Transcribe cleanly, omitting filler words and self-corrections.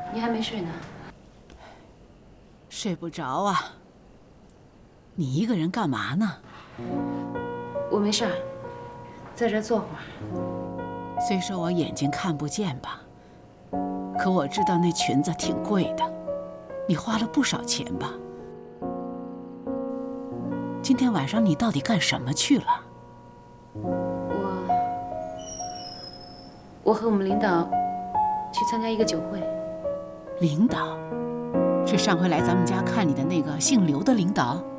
你还没睡呢？ 睡不着啊。你一个人干嘛呢？ 我没事儿，在这坐会儿。 虽说我眼睛看不见吧，可我知道那裙子挺贵的，你花了不少钱吧？今天晚上你到底干什么去了？ 我和我们领导去参加一个酒会。 领导？是上回来咱们家看你的那个姓刘的领导？